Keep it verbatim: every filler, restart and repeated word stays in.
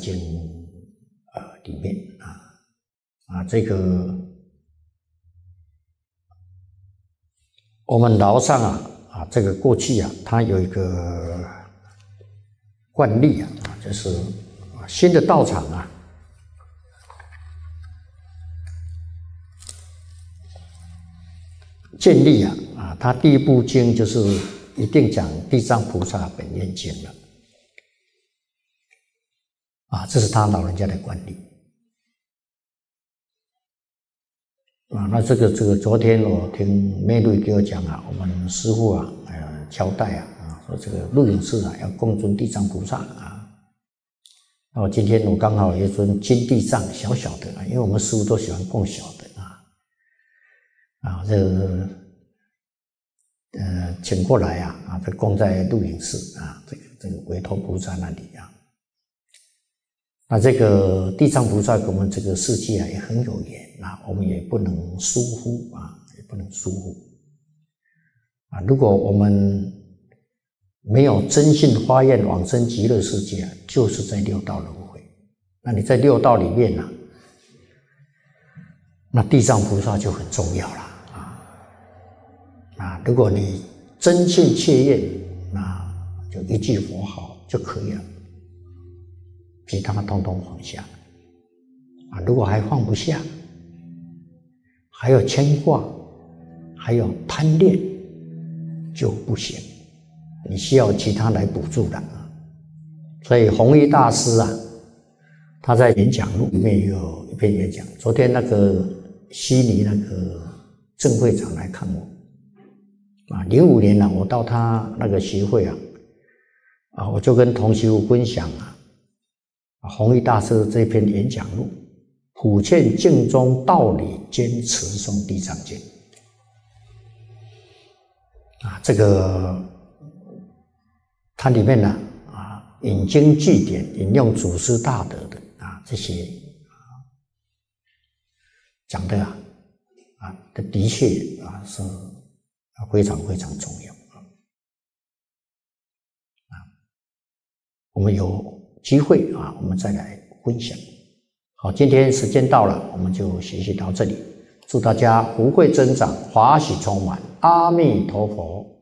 经呃里面啊啊这个我们楼上啊啊这个过去啊，它有一个惯例啊，就是啊新的道场啊。建立啊啊，他第一部经就是一定讲地藏菩萨本愿经了啊，这是他老人家的惯例啊。那这个这个，昨天我听妹妹给我讲啊，我们师父啊，呃，交代啊啊，说这个录影室啊要供尊地藏菩萨啊。那我今天我刚好有一尊金地藏小小的啊，因为我们师父都喜欢供小的。啊，这个呃，请过来啊，啊，这供在录影室啊，这个这个韦陀菩萨那里啊。那这个地藏菩萨跟我们这个世界啊也很有缘啊，我们也不能疏忽啊，也不能疏忽啊。如果我们没有真信发愿往生极乐世界啊，就是在六道轮回。那你在六道里面啊，那地藏菩萨就很重要了啊！啊，如果你真信切愿，那就一句佛号就可以了，其他通通放下啊！如果还放不下，还有牵挂，还有贪恋，就不行，你需要其他来补助的啊！所以弘一大师啊，他在演讲录里面有一篇演讲，昨天那个悉尼那个郑会长来看我啊，零五年呢、啊，我到他那个协会啊，啊，我就跟同学分享啊，弘一大师这篇演讲录，普劝净宗道理，坚持诵地藏经啊，这个它里面呢啊，引经据典，引用祖师大德的啊这些啊讲的啊啊的的确啊是非常非常重要啊。我们有机会啊，我们再来分享。好，今天时间到了，我们就学习到这里。祝大家福慧增长，法喜充满。阿弥陀佛。